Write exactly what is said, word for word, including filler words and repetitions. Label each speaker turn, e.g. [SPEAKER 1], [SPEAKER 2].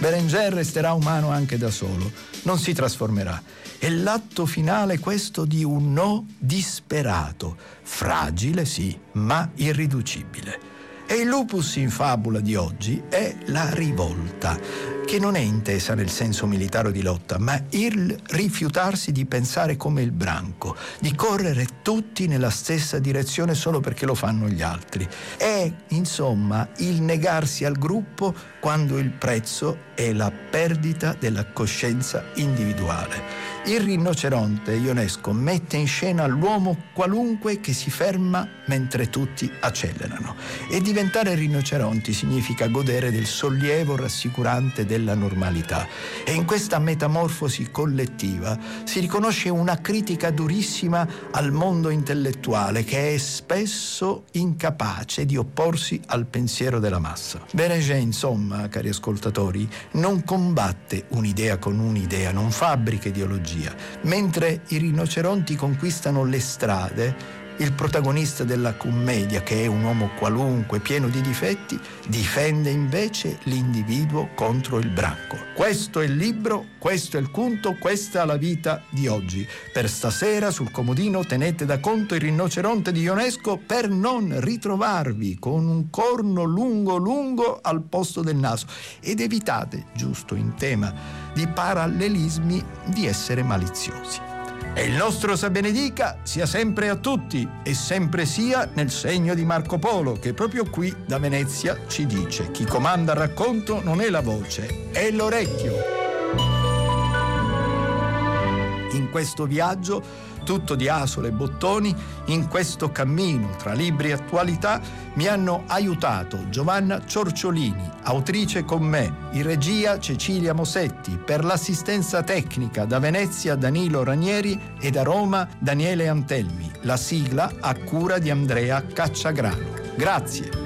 [SPEAKER 1] Bérenger resterà umano anche da solo, non si trasformerà. È l'atto finale questo di un no disperato, fragile sì, ma irriducibile. E il lupus in fabula di oggi è la rivolta, che non è intesa nel senso militare di lotta, ma il rifiutarsi di pensare come il branco, di correre tutti nella stessa direzione solo perché lo fanno gli altri. È, insomma, il negarsi al gruppo quando il prezzo è la perdita della coscienza individuale. Il rinoceronte Ionesco mette in scena l'uomo qualunque che si ferma mentre tutti accelerano. E diventare rinoceronti significa godere del sollievo rassicurante della normalità. E in questa metamorfosi collettiva si riconosce una critica durissima al mondo intellettuale che è spesso incapace di opporsi al pensiero della massa. Bérenger, insomma, cari ascoltatori, non combatte un'idea con un'idea, non fabbrica ideologia. Mentre i rinoceronti conquistano le strade, il protagonista della commedia, che è un uomo qualunque, pieno di difetti, difende invece l'individuo contro il branco. Questo è il libro, questo è il conto, questa è la vita di oggi. Per stasera sul comodino tenete da conto il rinoceronte di Ionesco per non ritrovarvi con un corno lungo lungo al posto del naso ed evitate, giusto in tema di parallelismi, di essere maliziosi. E il nostro sa benedica sia sempre a tutti e sempre sia nel segno di Marco Polo, che proprio qui da Venezia ci dice: chi comanda il racconto non è la voce, è l'orecchio. In questo viaggio tutto di asole e bottoni, in questo cammino tra libri e attualità, mi hanno aiutato Giovanna Ciorciolini, autrice con me, in regia Cecilia Mosetti, per l'assistenza tecnica da Venezia Danilo Ranieri e da Roma Daniele Antelmi, la sigla a cura di Andrea Cacciagrano. Grazie.